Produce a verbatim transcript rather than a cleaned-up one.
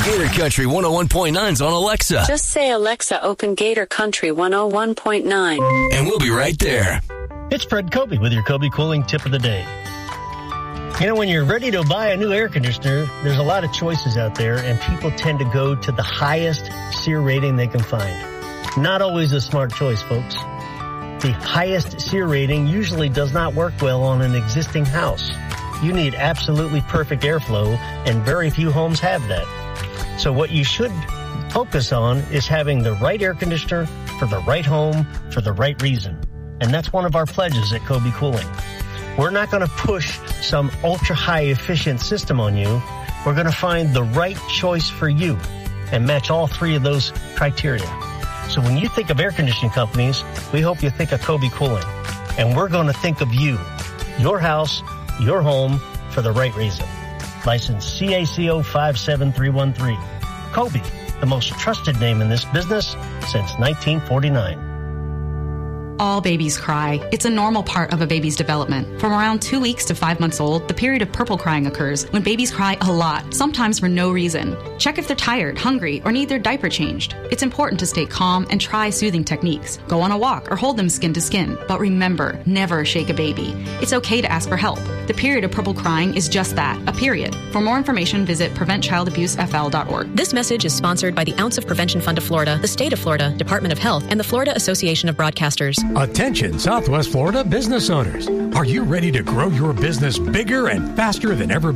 Gator Country one oh one point nine's on Alexa. Just say, Alexa, open Gator Country one oh one point nine. And we'll be right there. It's Fred Kobe with your Kobe Cooling Tip of the Day. You know, when you're ready to buy a new air conditioner, there's a lot of choices out there, and people tend to go to the highest SEER rating they can find. Not always a smart choice, folks. The highest SEER rating usually does not work well on an existing house. You need absolutely perfect airflow, and very few homes have that. So what you should focus on is having the right air conditioner for the right home for the right reason. And that's one of our pledges at Kobe Cooling. We're not going to push some ultra-high efficient system on you. We're going to find the right choice for you and match all three of those criteria. So when you think of air conditioning companies, we hope you think of Kobe Cooling. And we're going to think of you, your house, your home, for the right reason. License C A C O five seven three one three. Kobe, the most trusted name in this business since nineteen forty-nine. All babies cry. It's a normal part of a baby's development. From around two weeks to five months old, the period of purple crying occurs when babies cry a lot, sometimes for no reason. Check if they're tired, hungry, or need their diaper changed. It's important to stay calm and try soothing techniques. Go on a walk or hold them skin to skin. But remember, never shake a baby. It's okay to ask for help. The period of purple crying is just that, a period. For more information, visit prevent child abuse f l dot org. This message is sponsored by the Ounce of Prevention Fund of Florida, the State of Florida, Department of Health, and the Florida Association of Broadcasters. Attention, Southwest Florida business owners. Are you ready to grow your business bigger and faster than ever before?